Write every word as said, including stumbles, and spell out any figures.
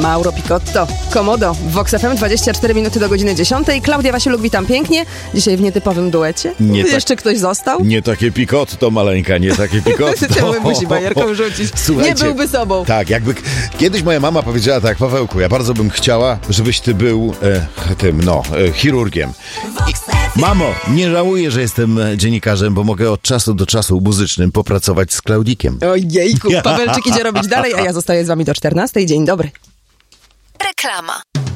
Mauro Picotto, Komodo, Vox F M, dwadzieścia cztery minuty do godziny dziesiątej. Klaudia Wasiluk, witam pięknie. Dzisiaj w nietypowym duecie. Nie Jeszcze tak, ktoś został? Nie takie Picotto, maleńka, nie takie Picotto. Ty musi bajerką rzucić. Słuchajcie, nie byłby sobą. Tak, jakby kiedyś moja mama powiedziała tak: Pawełku, ja bardzo bym chciała, żebyś ty był e, tym, no, e, chirurgiem. I, mamo, nie żałuję, że jestem dziennikarzem, bo mogę od czasu do czasu muzycznym popracować z Klaudikiem. Ojejku, Pawełczyk idzie robić dalej, a ja zostaję z wami do czternastej. Dzień dobry. Reklama.